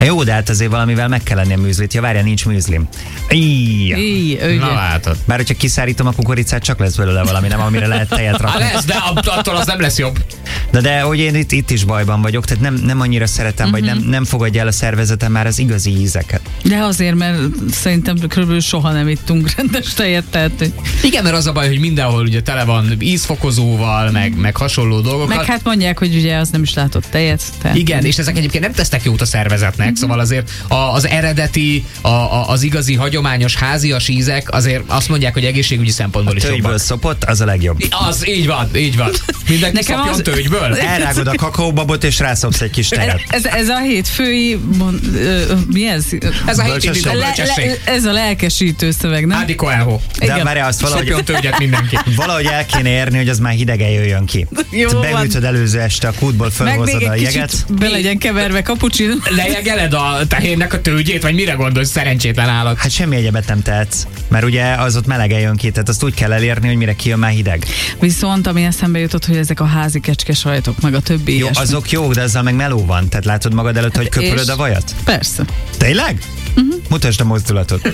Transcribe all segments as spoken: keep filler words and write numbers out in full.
Jó, de hát azért valamivel meg kell lenni a műzlit. Ja, várjál, nincs műzlim. Íj, Na látod. Bár hogyha kiszárítom a kukoricát, csak lesz belőle valami, nem, amire lehet tejet rakni. Lesz, de attól az nem lesz jobb. De, de hogy én itt, itt is bajban vagyok, tehát nem, nem annyira szeretem, uh-huh. vagy nem, nem fogadja el a szervezetem már az igazi ízeket. De azért, mert szerintem körülbelül soha nem ittunk rendes tejet, tehát... Igen, mert az a baj, hogy mindenhol ugye tele van ízfokozóval, meg, meg hasonló dolgokkal. Meg hát mondják, hogy ugye az nem is látott tejet. Tehát... Igen, és ezek egyébként nem tesznek jót a szervezetnek, uh-huh. szóval azért a, az eredeti, a, a, az igazi, hagyományos, házias ízek azért azt mondják, hogy egészségügyi szempontból a is jobbak. tölgyből szopott, az a legjobb. Az, így van, így van. Mindenki Nekem szopjon az... tölgyből. Elrágod a kakaóbabot, és rászopsz egy kis tejet. Ez, ez a hétfői... Bon, ö, mi ez? Ez a hétindító bölcsesség. Le, le, ez a lelkesítő szöveg, nem? Ádi Coelho. De várjál, azt valahogy... Szopjon tölgyet mindenki. Valahogy el kéne érni, hogy az már hidegen jöjjön ki. Beütöd előző este a kútból, fölhozod a jeget. Be legyen keverve kapucsin. Lejegeled a tehénnek a tölgyét, vagy mire gondolsz, szerencsétlen állat? Hát semmi egyebet nem tehetsz, mert ugye az ott melegen jön ki, tehát azt úgy kell elérni, hogy mire kijön már hideg. Viszont ami eszembe jutott, hogy ezek a házi kecskesajtok, meg a többi Jó, ilyesmi. azok jók, de ezzel meg meló van. Tehát látod magad előtt, hogy köpölöd a vajat? Persze. Tényleg? Uh-huh. Mutasd a mozdulatot.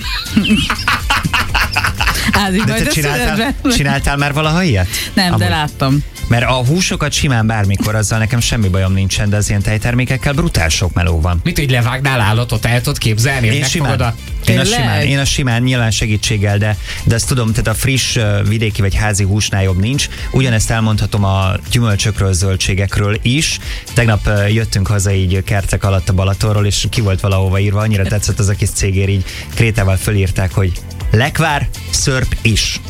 Ádi, De majd te a csináltál, szünetben. csináltál már valaha ilyet? Nem, Amúgy. de láttam. Mert a húsokat simán bármikor, azzal nekem semmi bajom nincsen, de az ilyen tejtermékekkel brutál sok meló van. Mit, hogy levágnál állatot, el tudod képzelni? Én simán, A... én a simán, én a simán, nyilván segítséggel, de, de ezt tudom, tehát a friss uh, vidéki vagy házi húsnál jobb nincs. Ugyanezt elmondhatom a gyümölcsökről, zöldségekről is. Tegnap uh, jöttünk haza így kertek alatt a Balatonról, és ki volt valahova írva, annyira tetszett az a kis cégér, így krétával fölírták, hogy lekvár, szörp is.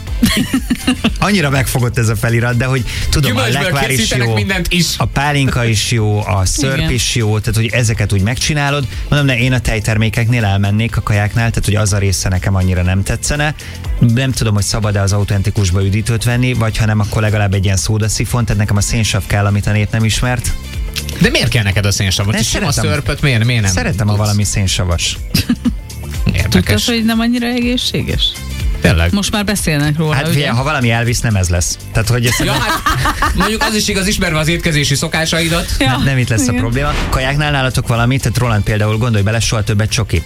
Annyira megfogott ez a felirat, de hogy tudom, Gyümölcsből a lekvár is jó, mindent is. a pálinka is jó, a szörp Igen. is jó, tehát hogy ezeket úgy megcsinálod. Mondom, ne, én a tejtermékeknél elmennék, a kajáknál, tehát hogy az a része nekem annyira nem tetszene. Nem tudom, hogy szabad-e az autentikusba üdítőt venni, vagy ha nem, akkor legalább egy ilyen szódaszifon, tehát nekem a szénsav kell, amit a nép nem ismert. De miért kell neked a szénsavot? Ne, És sem a szeretem. szörpöt, miért, miért nem? Szeretem, ha valami szénsavas. Tudtad, Érdekes. hogy nem annyira egészséges? Tényleg. Most már beszélnek róla, Hát ugye? figyelj, ha valami elvisz, nem ez lesz. Tehát, hogy ezt Ja, hát mondjuk az is igaz, ismerve az étkezési szokásaidat. Ja, nem, nem itt lesz igen. a probléma. Kajáknál nálatok valamit, tehát Roland például gondolj bele, soha többet csoki.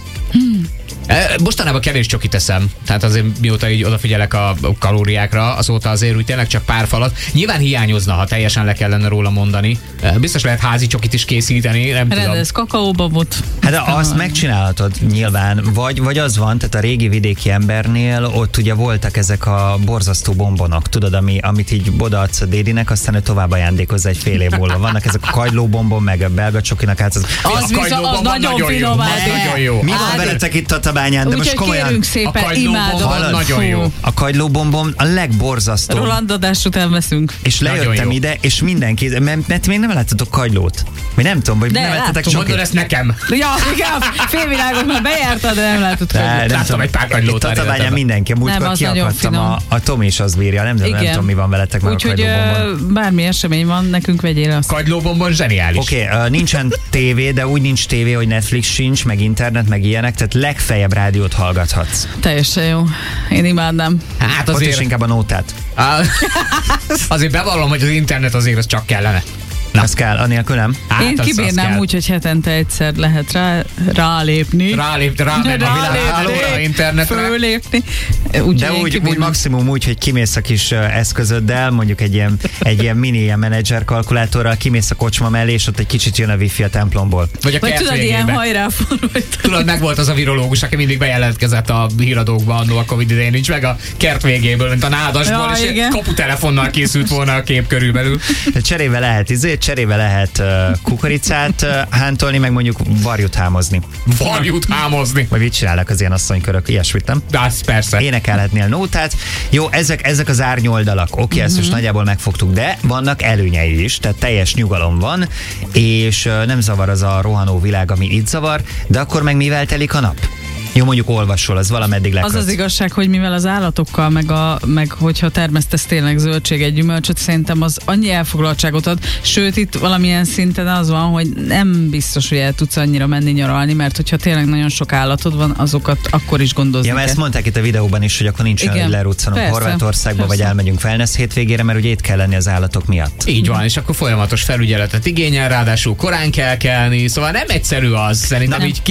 E, Mostanában kevés csokit teszem, tehát azért mióta így odafigyelek a kalóriákra, azóta azért úgy tényleg csak pár falat. Nyilván hiányozna, ha teljesen le kellene róla mondani. E, Biztos lehet házi csokit is készíteni, nem tudom. Rendez kakaóbabot. Hát de azt megcsinálhatod nyilván, vagy, vagy az van, tehát a régi vidéki embernél ott ugye voltak ezek a borzasztó bombonok, tudod, ami, amit így odaadsz a dédinek, aztán ő tovább ajándékozza egy fél év múlva. Vannak ezek a kagylóbombon, meg a belga csokinak, hát az... Az A viszont kagylóban az van, nagyon nagyon jó, finom, van, Ádi. nagyon jó. Mi van Ádi. veletek itt a Tatabányán, de most Úgyhogy komolyan... kérünk A szépen, kagylóbomb imádom. van, nagyon jó. A kagylóbombom a legborzasztóbb. Roland adás után veszünk. És Nagyon lejöttem jó. ide, és mindenki, mert, mert még nem láttatok kagylót. Vagy nem tudom, vagy De nem ettetek láttuk. Mondod csokit. ezt nekem. Ja, igen, félvilágot már bejártad, de nem látod De, fel. nem Láttam tudom, egy pár kagylót itt már Tatabányán életemben. mindenki, a múltkor Nem, az nagyon kiakadtam, finom. a, a Tomi is az bírja, nem, nem, nem tudom, mi van veletek már a Úgyhogy kagylóbombon. ö, bármi esemény van, nekünk vegyél azt. Kagylóbombon zseniális. Oké, okay, uh, nincsen tévé, de úgy nincs tévé, hogy Netflix sincs, meg internet, meg ilyenek, tehát legfeljebb rádiót hallgathatsz. Teljesen jó. Én imádnám. Hát Ott is azért, inkább a nótát. Á, azért bevallom, hogy az internet azért az csak kellene. Na. Az kell, anélkül nem. Hát Én az- az kibírnám kell. úgy, hogy hetente egyszer lehet rá, rálépni. Rálép, rámenni a világhálóra, internetre. Fölépni. Úgy, De úgy, úgy maximum úgy, hogy kimész a kis uh, eszközöddel, mondjuk egy ilyen, egy ilyen mini ilyen menedzser kalkulátorral, kimész a kocsma mellé, és ott egy kicsit jön a wifi a templomból. Vagy a Vagy kert tudod, ilyen végébe. hajrá forrajt. Tudod, meg volt az a virológus, aki mindig bejelentkezett a híradókban annó a Covid idején, nincs meg a kert végéből, mint a nádasból, Ja, és igen. kaputelefonnal készült volna a kép körülbelül. De cserébe lehet izét, cserébe lehet uh, kukoricát uh, hántolni, meg mondjuk varjút hámozni. Varjút hámozni. Vagy mit csinálnak az ilyen asszonykörök, ilyesmit, nem? De az persze. Énekelhetnél nótát. Jó, ezek, ezek az árnyoldalak, oké, okay, ezt most nagyjából megfogtuk, de vannak előnyei is, tehát teljes nyugalom van, és uh, nem zavar az a rohanó világ, ami itt zavar, de akkor meg mivel telik a nap? Jó, mondjuk olvasol, az valameddig leköt. Az az igazság, hogy mivel az állatokkal, meg, a, meg hogyha termesztesz tényleg zöldséget, gyümölcsöt, szerintem az annyi elfoglaltságot ad, sőt itt valamilyen szinten az van, hogy nem biztos, hogy el tudsz annyira menni nyaralni, mert hogyha tényleg nagyon sok állatod van, azokat akkor is gondozni Ja, mert ezt kell. mondták itt a videóban is, hogy akkor nincs olyan, Igen. hogy leruccanunk Persze, Horvátországba, vagy persze. elmegyünk wellness hétvégére, mert ugye itt kell lenni az állatok miatt. Így van, és akkor folyamatos felügyeletet igényel, ráadásul korán kell kelni, szóval nem egyszerű az, szerintem Nem. így